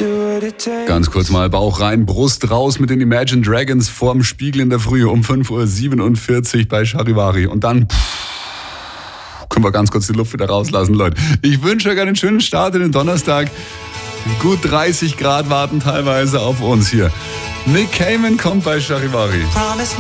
Ganz kurz mal Bauch rein, Brust raus mit den Imagine Dragons vorm Spiegel in der Früh um 5:47 Uhr bei Charivari. Und dann können wir ganz kurz die Luft wieder rauslassen, Leute. Ich wünsche euch einen schönen Start in den Donnerstag. Gut 30 Grad warten teilweise auf uns hier. Nick Cayman kommt bei Charivari.